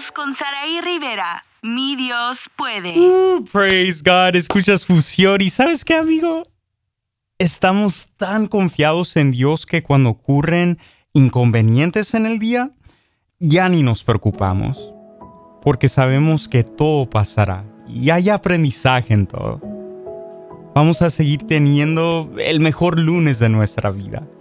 Dios con Saraí Rivera. Mi Dios puede. Praise God. Escuchas Fusión. ¿Y sabes qué, amigo? Estamos tan confiados en Dios que cuando ocurren inconvenientes en el día, ya ni nos preocupamos. Porque sabemos que todo pasará y hay aprendizaje en todo. Vamos a seguir teniendo el mejor lunes de nuestra vida.